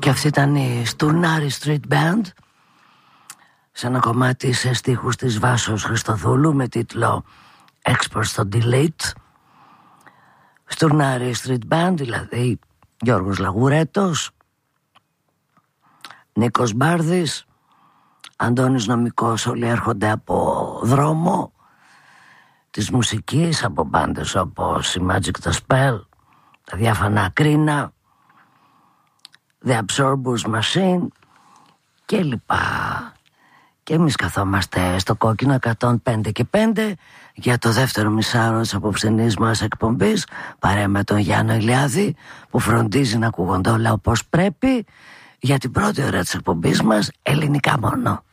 Και αυτή ήταν η Στουρνάρη Street Band, σε ένα κομμάτι σε στίχους της Βάσος Χριστοδούλου με τίτλο Expert στο Delete. Στουρνάρη Street Band, δηλαδή Γιώργος Λαγουρέτος, Νίκος Μπάρδης, Αντώνης Νομικός, όλοι έρχονται από δρόμο της μουσικής, από μπάντες όπως η Magic the Spell, τα Διάφανα Ακρίνα, The Absorbers Machine και λοιπά. Και εμείς καθόμαστε στο κόκκινο 105 και 5 για το δεύτερο μισάρο της απόψινής μας εκπομπής, παρέα με τον Γιάννο Ηλιάδη που φροντίζει να ακούγονται όλα όπως πρέπει, για την πρώτη ώρα της εκπομπής μας ελληνικά μόνο.